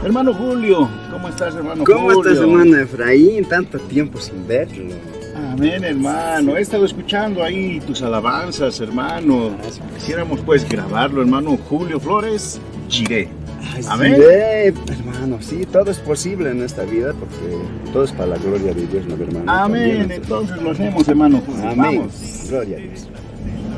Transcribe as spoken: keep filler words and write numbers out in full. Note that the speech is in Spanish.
Hermano Julio, ¿cómo estás, hermano ¿Cómo Julio? estás, hermano Efraín? Tanto tiempo sin verlo. Amén, hermano. He estado escuchando ahí tus alabanzas, hermano. Quisiéramos pues grabarlo, hermano Julio Flores Giré. Amén. Sí, hermano, sí, todo es posible en esta vida porque todo es para la gloria de Dios, ¿no, hermano? Amén. También, Entonces lo hacemos, hermano Julio. Amén. Vamos. Gloria a Dios.